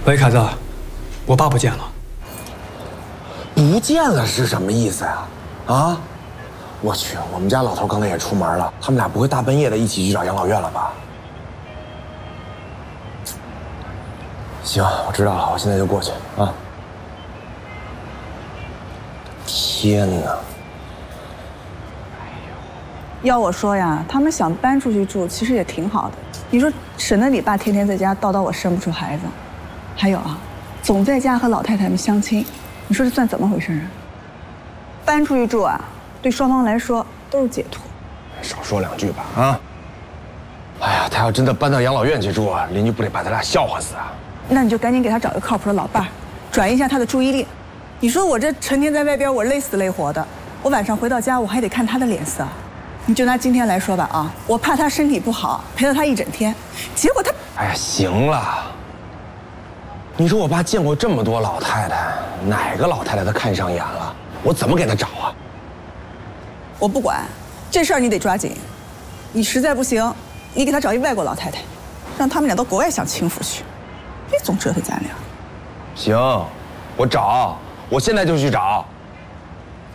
喂，凯子，我爸不见了。 不见了是什么意思呀？啊！我去，我们家老头刚才也出门了，他们俩不会大半夜的一起去找养老院了吧？行，我知道了，我现在就过去啊。天哪！ 要我说呀，他们想搬出去住，其实也挺好的。你说省得你爸天天在家叨叨我生不出孩子，还有啊，总在家和老太太们相亲，你说这算怎么回事啊？搬出去住啊，对双方来说都是解脱。 少说两句吧啊！哎呀，他要真的搬到养老院去住啊，邻居不得把他俩笑话死啊！ 那你就赶紧给他找一个靠谱的老伴儿，转移一下他的注意力。你说我这成天在外边，我累死累活的，我晚上回到家我还得看他的脸色。你就拿今天来说吧啊，我怕他身体不好，陪了他一整天，结果他…… 哎呀，行了。你说我爸见过这么多老太太，哪个老太太他看上眼了？我怎么给他找啊？ 我不管，这事儿你得抓紧。你实在不行，你给他找一外国老太太，让他们俩到国外享清福去，别总折腾咱俩。 行，我找，我现在就去找。